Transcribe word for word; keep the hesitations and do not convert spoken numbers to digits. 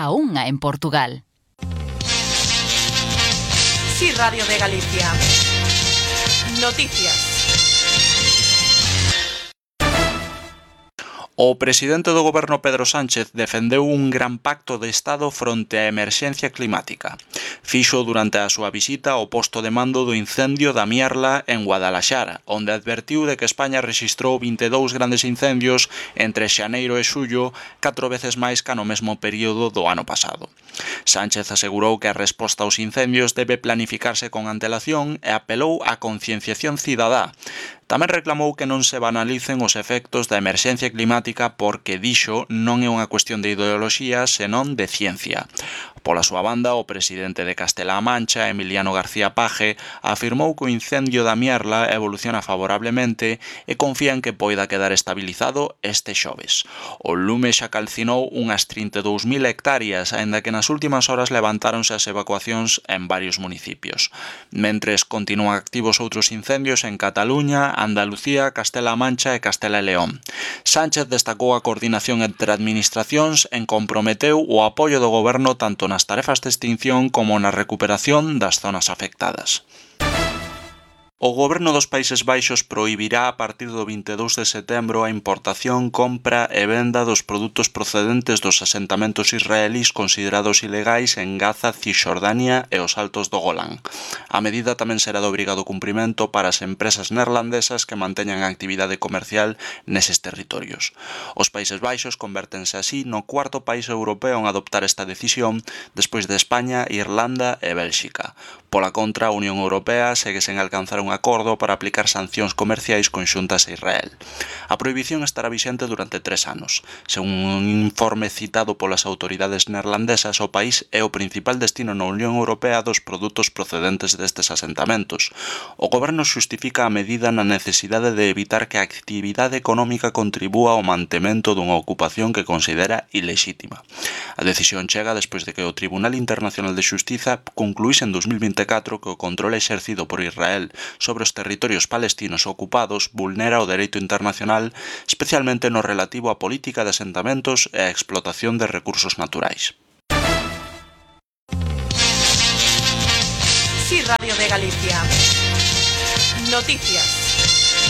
a unha en Portugal. Sí, Radio de Galicia. Noticias. O presidente do goberno Pedro Sánchez defendeu un gran pacto de Estado fronte á emerxencia climática. Fixo durante a súa visita ao posto de mando do incendio da Mierla en Guadalaxara, onde advertiu de que España rexistrou vinte e dous grandes incendios entre xaneiro e xullo, catro veces máis ca no mesmo período do ano pasado. Sánchez asegurou que a resposta aos incendios debe planificarse con antelación e apelou á concienciación cidadá. Tamén reclamou que non se banalicen os efectos da emerxencia climática porque, dixo, non é unha cuestión de ideoloxía, senón de ciencia. Pola súa banda, o presidente de Castela-A Mancha, Emiliano García Paje, afirmou que o incendio da Mierla evoluciona favorablemente e confía en que poida quedar estabilizado este xoves. O lume xa calcinou unhas trinta e dous mil hectáreas, aínda que nas últimas horas levantáronse as evacuacións en varios municipios. Mentres continúan activos outros incendios en Cataluña, Andalucía, Castela-A Mancha e Castela e León. Sánchez destacou a coordinación entre administracións e comprometeu o apoio do goberno tanto nas tarefas de extinción como na recuperación das zonas afectadas. O goberno dos Países Baixos prohibirá a partir do vinte e dous de setembro a importación, compra e venda dos produtos procedentes dos asentamentos israelís considerados ilegais en Gaza, Cisxordania e os Altos do Golán. A medida tamén será de obrigado cumprimento para as empresas neerlandesas que manteñan a actividade comercial neses territorios. Os Países Baixos convértense así no cuarto país europeo en adoptar esta decisión despois de España, Irlanda e Bélxica. Pola contra, a Unión Europea segue sen alcanzar un acordo para aplicar sancións comerciais conxuntas a Israel. A prohibición estará vixente durante tres anos. Según un informe citado polas autoridades neerlandesas, o país é o principal destino na Unión Europea dos produtos procedentes destes asentamentos. O goberno xustifica a medida na necesidade de evitar que a actividade económica contribúa ao mantemento dunha ocupación que considera ilexítima. A decisión chega despois de que o Tribunal Internacional de Xustiza concluíse en dos mil vinte e catro que o control exercido por Israel sobre os territorios palestinos ocupados vulnera o dereito internacional, especialmente no relativo á política de asentamentos e a explotación de recursos naturais. Sí, Radio de Galicia. Noticias.